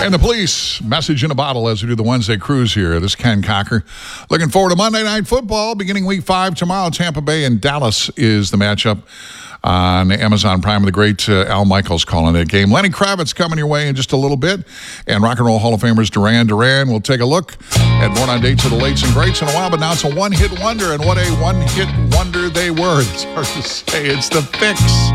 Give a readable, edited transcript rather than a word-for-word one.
And the Police, message in a bottle as we do the Wednesday cruise here. This is Ken Cocker. Looking forward to Monday Night Football beginning week 5 tomorrow. Tampa Bay and Dallas is the matchup on Amazon Prime. The great Al Michaels calling that game. Lenny Kravitz coming your way in just a little bit. And Rock and Roll Hall of Famers Duran Duran. We'll take a look at Born on Dates of the Lates and Greats in a while. But now it's a one-hit wonder. And what a one-hit wonder they were. It's hard to say. It's The Fix.